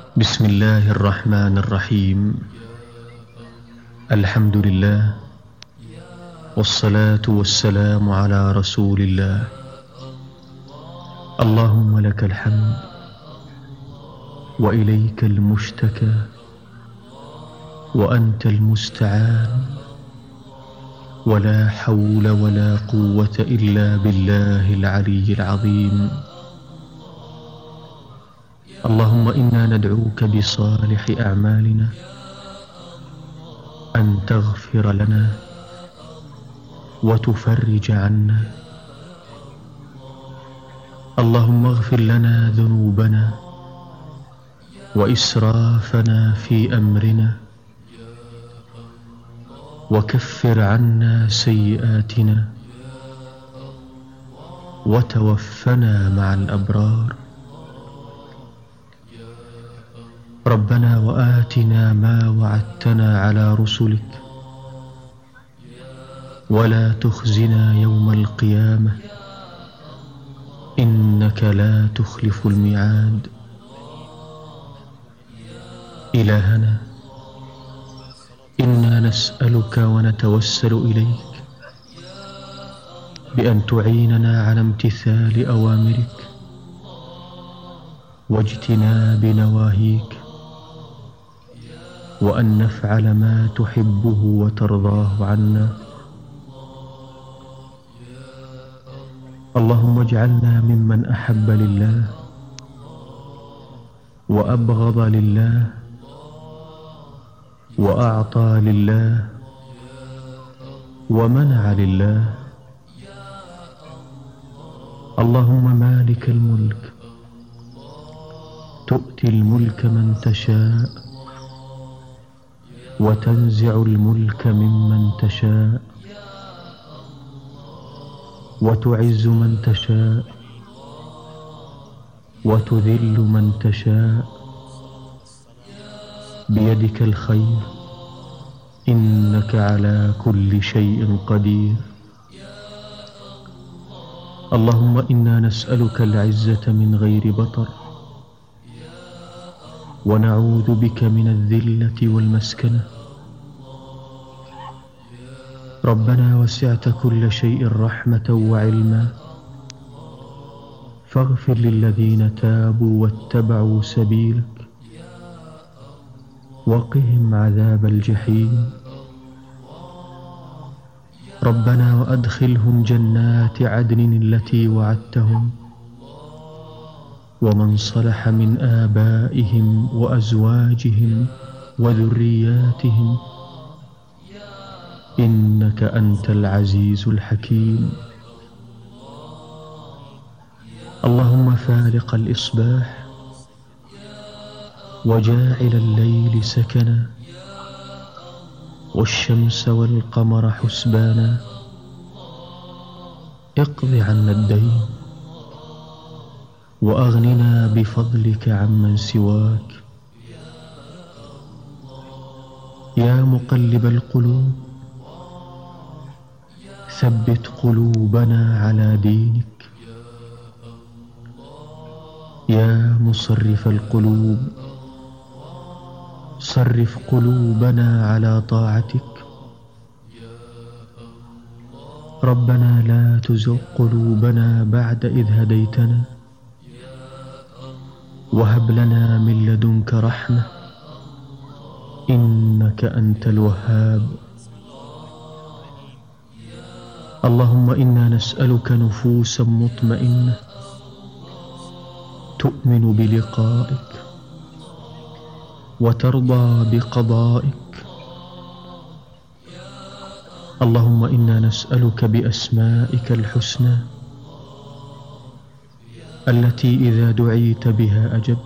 بسم الله الرحمن الرحيم. الحمد لله، والصلاة والسلام على رسول الله. اللهم لك الحمد وإليك المشتكى وأنت المستعان، ولا حول ولا قوة إلا بالله العلي العظيم. اللهم إنا ندعوك بصالح أعمالنا أن تغفر لنا وتفرج عنا. اللهم اغفر لنا ذنوبنا وإسرافنا في أمرنا، وكفر عنا سيئاتنا، وتوفنا مع الأبرار. ربنا وآتنا ما وعدتنا على رسلك، ولا تخزنا يوم القيامة، إنك لا تخلف الميعاد. إلهنا، إنا نسألك ونتوسل إليك بأن تعيننا على امتثال أوامرك واجتناب نواهيك، وأن نفعل ما تحبه وترضاه عنا. اللهم اجعلنا ممن أحب لله وأبغض لله وأعطى لله ومنع لله. اللهم مالك الملك، تؤتي الملك من تشاء وتنزع الملك ممن تشاء، وتعز من تشاء وتذل من تشاء، بيدك الخير، إنك على كل شيء قدير. اللهم إنا نسألك العزة من غير بطر، ونعوذ بك من الذلة والمسكنة. ربنا وسعت كل شيء رحمة وعلما، فاغفر للذين تابوا واتبعوا سبيلك، وقهم عذاب الجحيم. ربنا وأدخلهم جنات عدن التي وعدتهم، ومن صلح من آبائهم وأزواجهم وذرياتهم، إنك أنت العزيز الحكيم. اللهم فالق الإصباح وجاعل الليل سكنا، والشمس والقمر حسبانا، اقض عنا الدين وأغننا بفضلك عمن سواك. يا مقلب القلوب، ثبت قلوبنا على دينك. يا مصرف القلوب، صرف قلوبنا على طاعتك. ربنا لا تزغ قلوبنا بعد إذ هديتنا، وهب لنا من لدنك رحمة، إنك أنت الوهاب. اللهم إنا نسألك نفوسا مطمئنة تؤمن بلقائك وترضى بقضائك. اللهم إنا نسألك بأسمائك الحسنى التي إذا دعيت بها أجبت،